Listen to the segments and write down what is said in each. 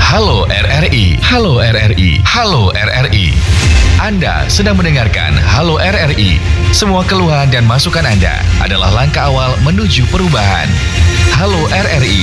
Halo RRI, Halo RRI, Halo RRI. Anda sedang mendengarkan Halo RRI. Semua keluhan dan masukan Anda adalah langkah awal menuju perubahan. Halo RRI.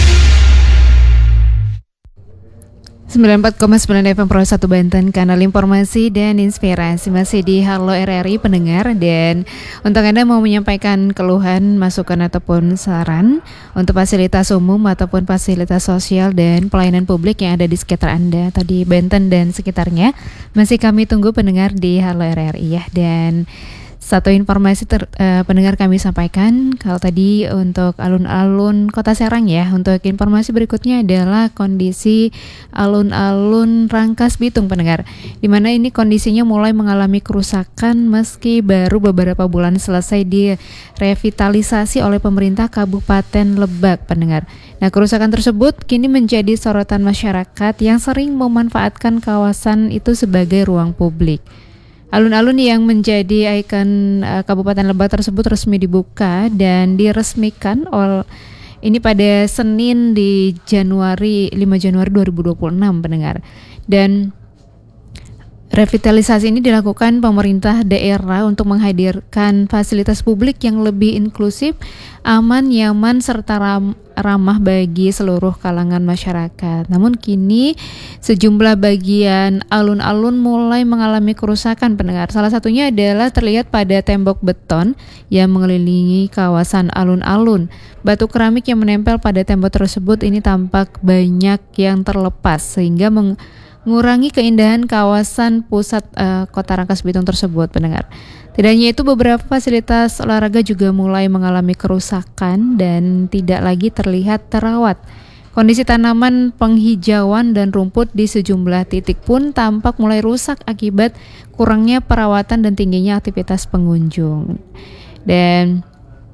94,9 FM Pro 1 Banten, kanal informasi dan inspirasi. Masih di Halo RRI pendengar, dan untuk Anda mau menyampaikan keluhan, masukan ataupun saran untuk fasilitas umum ataupun fasilitas sosial dan pelayanan publik yang ada di sekitar Anda atau di Banten dan sekitarnya, masih kami tunggu pendengar di Halo RRI ya. Dan satu informasi pendengar kami sampaikan, kalau tadi untuk alun-alun Kota Serang ya, untuk informasi berikutnya adalah kondisi alun-alun Rangkas Bitung pendengar, di mana ini kondisinya mulai mengalami kerusakan meski baru beberapa bulan selesai direvitalisasi oleh pemerintah Kabupaten Lebak pendengar. Nah, kerusakan tersebut kini menjadi sorotan masyarakat yang sering memanfaatkan kawasan itu sebagai ruang publik. Alun-alun yang menjadi ikon Kabupaten Lebak tersebut resmi dibuka dan diresmikan ini pada Senin di 5 Januari 2026 pendengar. Dan revitalisasi ini dilakukan pemerintah daerah untuk menghadirkan fasilitas publik yang lebih inklusif, aman, nyaman, serta ramah bagi seluruh kalangan masyarakat. Namun kini sejumlah bagian alun-alun mulai mengalami kerusakan pendengar. Salah satunya adalah terlihat pada tembok beton yang mengelilingi kawasan alun-alun. Batu keramik yang menempel pada tembok tersebut ini tampak banyak yang terlepas sehingga mengurangi keindahan kawasan pusat Kota Rangkas Bitung tersebut pendengar. Tidak hanya itu, beberapa fasilitas olahraga juga mulai mengalami kerusakan dan tidak lagi terlihat terawat. Kondisi tanaman penghijauan dan rumput di sejumlah titik pun tampak mulai rusak akibat kurangnya perawatan dan tingginya aktivitas pengunjung. Dan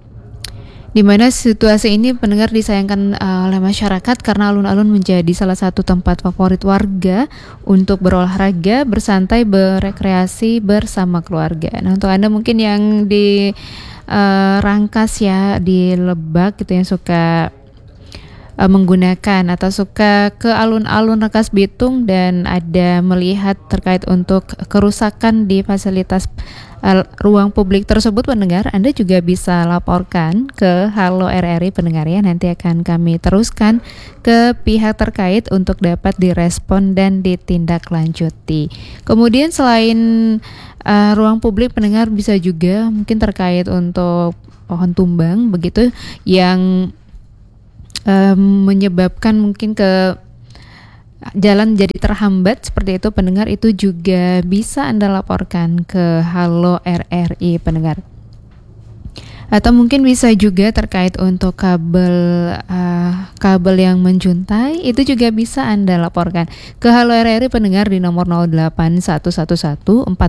di mana situasi ini pendengar disayangkan oleh masyarakat karena alun-alun menjadi salah satu tempat favorit warga untuk berolahraga, bersantai, berekreasi bersama keluarga. Nah, untuk Anda mungkin yang di Rangkas ya, di Lebak gitu, yang suka menggunakan atau suka ke alun-alun Rangkas Bitung dan ada melihat terkait untuk kerusakan di fasilitas ruang publik tersebut pendengar, Anda juga bisa laporkan ke Halo RRI pendengar ya. Nanti akan kami teruskan ke pihak terkait untuk dapat direspon dan ditindaklanjuti. Kemudian selain ruang publik pendengar, bisa juga mungkin terkait untuk pohon tumbang begitu yang menyebabkan mungkin ke jalan jadi terhambat seperti itu pendengar, itu juga bisa Anda laporkan ke Halo RRI pendengar. Atau mungkin bisa juga terkait untuk kabel yang menjuntai, itu juga bisa Anda laporkan ke Halo RRI pendengar di nomor 08111 450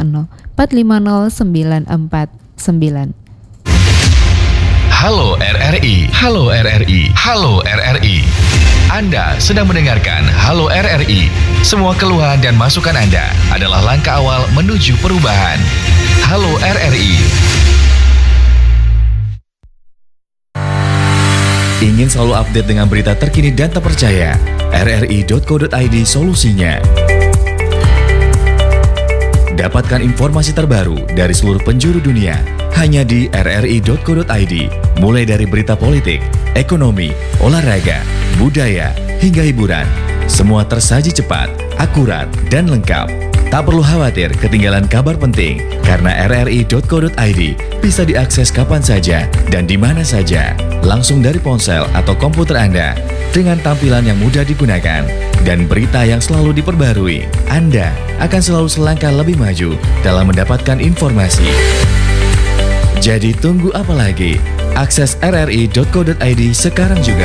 949. Halo RRI, Halo RRI, Halo RRI. Anda sedang mendengarkan Halo RRI. Semua keluhan dan masukan Anda adalah langkah awal menuju perubahan. Halo RRI. Ingin selalu update dengan berita terkini dan terpercaya? rri.co.id solusinya. Dapatkan informasi terbaru dari seluruh penjuru dunia hanya di rri.co.id. Mulai dari berita politik, ekonomi, olahraga, budaya, hingga hiburan. Semua tersaji cepat, akurat, dan lengkap. Tak perlu khawatir ketinggalan kabar penting, karena rri.co.id bisa diakses kapan saja dan di mana saja, langsung dari ponsel atau komputer Anda, dengan tampilan yang mudah digunakan dan berita yang selalu diperbarui. Anda akan selalu selangkah lebih maju dalam mendapatkan informasi. Jadi tunggu apa lagi? Akses rri.co.id sekarang juga.